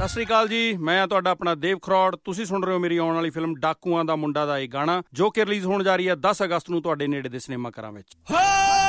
ਸ੍ਰੀ ਅਕਾਲ ਜੀ, ਮੈਂ ਤੁਹਾਡਾ ਆਪਣਾ ਦੇਵ ਖਰੋੜ। ਤੁਸੀਂ ਸੁਣ ਰਹੇ ਹੋ ਮੇਰੀ ਆਉਣ ਵਾਲੀ ਫਿਲਮ ਡਾਕੂਆਂ ਦਾ ਮੁੰਡਾ ਦਾ ਇਹ ਗਾਣਾ, ਜੋ ਕਿ ਰਿਲੀਜ਼ ਹੋਣ ਜਾ ਰਹੀ ਹੈ 10 ਅਗਸਤ ਨੂੰ ਤੁਹਾਡੇ ਨੇੜੇ ਦੇ ਸਿਨੇਮਾ ਘਰਾਂ ਵਿੱਚ।